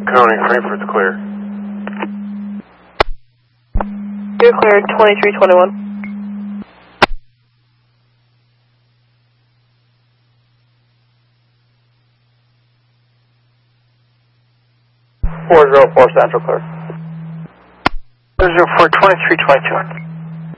County, Frankfurt's clear. You're cleared, 2321. Four Central clear. 404, 2322.